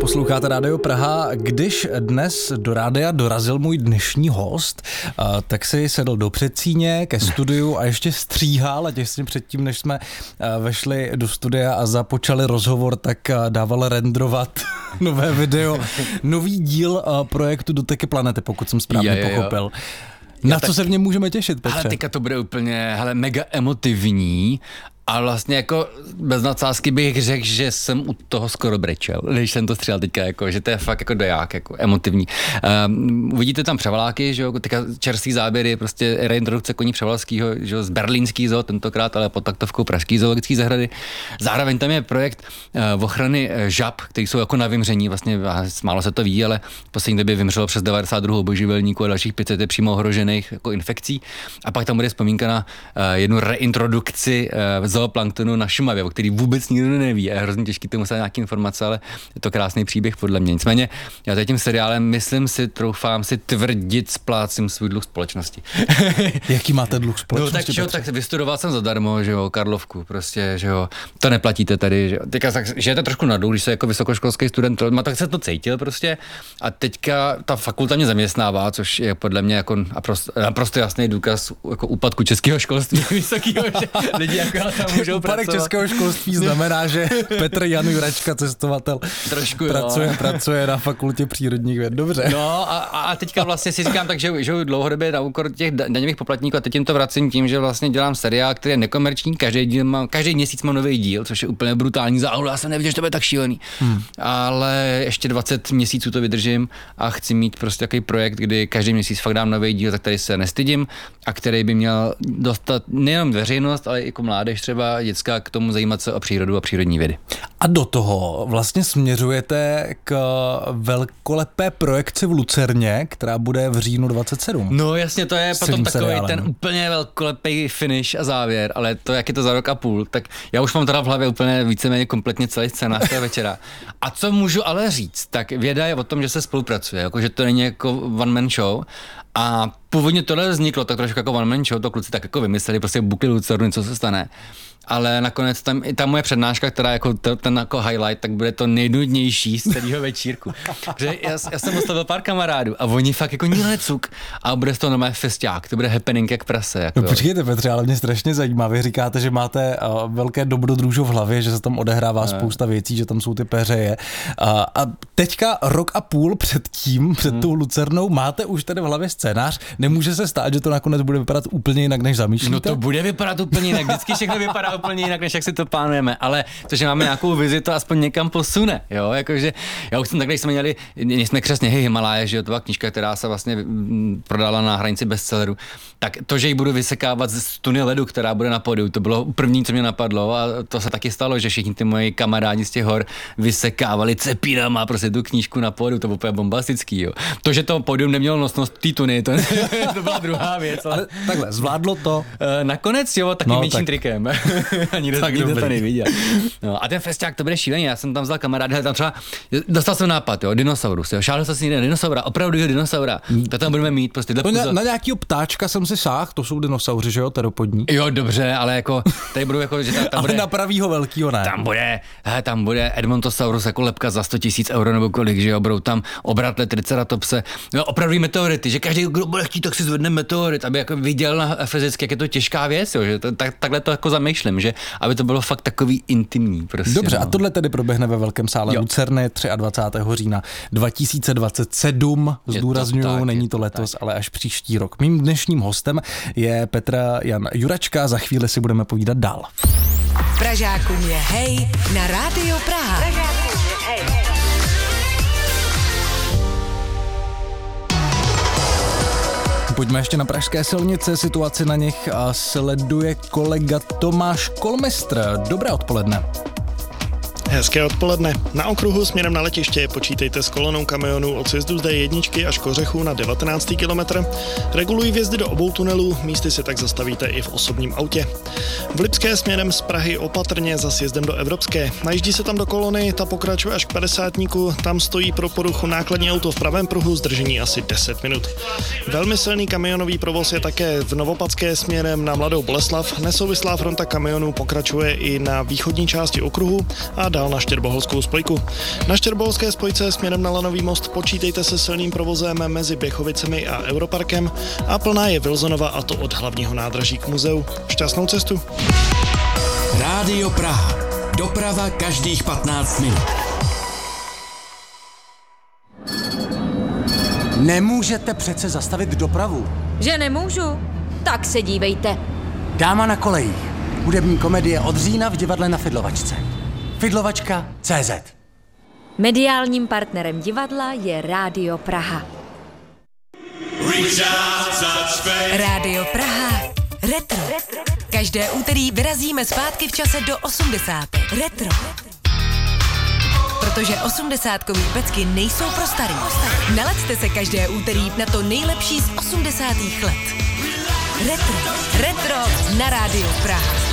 Posloucháte Rádio Praha. Když dnes do rádia dorazil můj dnešní host, tak si sedl do předsíně ke studiu a ještě stříhal a těsně předtím, než jsme vešli do studia a započali rozhovor, tak dával rendrovat nové video, nový díl projektu Doteky planety, pokud jsem správně pochopil. Na co se v něm můžeme těšit, Petře? Ale teďka to bude úplně mega emotivní. A vlastně jako bez nadsázky bych řekl, že jsem u toho skoro brečel, když jsem to střílel teďka, jako, že to je fakt jako doják, jako emotivní. Uvidíte tam převaláky, že jo, teďka čerstvý záběry, prostě reintrodukce koní Převalskýho, že jo, z berlínský zoo tentokrát, ale pod taktovkou pražský zoologický zahrady. Zároveň tam je projekt ochrany žab, který jsou jako na vymření, vlastně málo se to ví, ale v poslední době vymřelo přes 92 obojživelníků a dalších 500 je přímo ohrožených jako infekcí. A pak tam bude vzpomínka na jednu reintrodukci zooplanktonu na Šumavě, o který vůbec nikdo neví a je hrozně těžký tomu nějaké informace, ale je to krásný příběh podle mě. Nicméně já tady tím seriálem troufám si tvrdit, splácím svůj dluh společnosti. Jaký máte dluh společnosti? No tak vystudoval jsem zadarmo, že jo, Karlovku, prostě, že jo, to neplatíte tady, že jo. Teďka žijete trošku na dluh, když se jako vysokoškolský student, tak se to cítil prostě a teďka ta fakulta mě zaměstnává, což je podle mě jako naprosto jasný důkaz jako úpadku českého školství vysokého, že lidi jako úpadek českého školství znamená, že Petr Jan Juračka, cestovatel, trošku, pracuje na fakultě přírodních věd. Dobře. No a teďka vlastně si říkám tak, že dlouhodobě na úkor těch daňových poplatníků a teď jim to vracím tím, že vlastně dělám seriál, který je nekomerční, každý měsíc mám nový díl, což je úplně brutální záhul, já jsem nevěděl, že to bude tak šílený. Ale ještě 20 měsíců to vydržím a chci mít prostě takový projekt, kdy každý měsíc fakt dám nový díl, za který se nestydím a který by měl dostat nejenom veřejnost, ale i jako mládež třeba dětská k tomu zajímat se o přírodu a přírodní vědy. A do toho vlastně směřujete k velkolepé projekci v Lucerně, která bude v říjnu 27. No jasně, to je potom takový seriálem. Ten úplně velkolepý finish a závěr, ale to, jak je to za rok a půl, tak já už mám teda v hlavě úplně víceméně kompletně celý scénář toho večera. A co můžu ale říct, tak věda je o tom, že se spolupracuje, jako, že to není jako one man show. A původně tohle vzniklo tak trošku jako one man show, to kluci tak jako vymysleli, prostě bukli Lucerny, co se stane. Ale nakonec tam i ta moje přednáška, která jako ten jako highlight, tak bude to nejnudnější z celého večírku. Protože já jsem oslovil pár kamarádů a oni fakt jako níle cuk a bude to normálně festiák, to bude happening jak prase. Jako. No počkejte Petře, ale mě strašně zajímá, vy říkáte, že máte velké dobrodružo v hlavě, že se tam odehrává spousta věcí, že tam jsou ty peřeje. A teďka rok a půl před tou Lucernou máte už tady v hlavě scénář, nemůže se stát, že to nakonec bude vypadat úplně jinak, než zamýšlíte? No to bude vypadat úplně jinak, vždycky všechno vypadá úplně jinak, než jak si to plánujeme, ale to, že máme nějakou vizi, to aspoň někam posune, jo, jakože já už jsem takhle, jsme měli křesně Himaláje, že jo, to byla knížka, která se vlastně prodala na hranici bestselleru, tak to, že ji budu vysekávat z tuny ledu, která bude na pódiu, to bylo první, co mě napadlo a to se taky stalo, že všichni ty moji kamarádi z těch hor vysekávali cepínama prostě tu knížku na pódiu, to bylo úplně bombastický, jo. To, že to pódium nemělo nosnost té tuny, to byla druhá věc. Ale takhle, zvládlo to? Nakonec jo, takým větším trikem. Nikdo to neviděl. No, a ten festiák, to bude šílený, já jsem tam vzal kamarády, tam třeba, dostal jsem nápad, jo, dinosaurus, jo, šáhl jsem si někde dinosaura, opravdu dinosaura, to tam budeme mít prostě. Na nějakýho ptáčka jsem si sáhl, to jsou dinosauři, že jo, teropodní. Jo, dobře, ale jako, tady budou jako, že tam bude. Ale na pravýho velkýho ne. Tam bude Edmontosaurus jako lepka za 100 000 euro nebo kolik, že jo, budou tam obratle triceratopse, no, opravdu meteority, že každý, kdo bude chtít, tak si zvedne meteorit, aby jako viděl fyzicky, jak je to těžká věc, jo, že takhle to jako zamýšlím, že aby to bylo fakt takový intimní. Prostě, dobře, a tohle tedy proběhne ve Velkém sále Lucerny 23. října 2027. Zdůrazňuju, není to letos, ale až příští rok. Mým dnešním hostem je Petr Jan Juračka, za chvíli si budeme povídat dál. Pražákům je hej na Rádio Praha. Pojďme ještě na pražské silnice, situaci na nich sleduje kolega Tomáš Kolmistr. Dobré odpoledne. Hezké odpoledne. Na okruhu směrem na letiště počítejte s kolonou kamionů od sjezdu z D1 až Kořechu na 19. kilometr. Regulují vjezdy do obou tunelů, místy si tak zastavíte i v osobním autě. V Lipské směrem z Prahy opatrně za sjezdem do Evropské. Najíždí se tam do kolony, ta pokračuje až k 50. Tam stojí pro poruchu nákladní auto v pravém pruhu, zdržení asi 10 minut. Velmi silný kamionový provoz je také v Novopadské směrem na Mladou Boleslav. Nesouvislá fronta kamionů pokračuje i na východní části okruhu a dál na Štěrboholskou spojku. Na Štěrboholské spojce směrem na Lanový most počítejte se silným provozem mezi Běchovicemi a Europarkem a plná je Wilsonova, a to od hlavního nádraží k muzeu. Šťastnou cestu. Rádio Praha. Doprava každých 15 minut. Nemůžete přece zastavit dopravu. Že nemůžu? Tak se dívejte. Dáma na kolejích. Hudební komedie od října v divadle na Fidlovačce. Fidlovačka.cz. Mediálním partnerem divadla je Rádio Praha. Rádio Praha. Retro. Každé úterý vyrazíme zpátky v čase do 80. Retro. Protože 80kový pecky nejsou pro starý. Nalaďte se každé úterý na to nejlepší z 80. let. Retro. Retro na Rádiu Praha.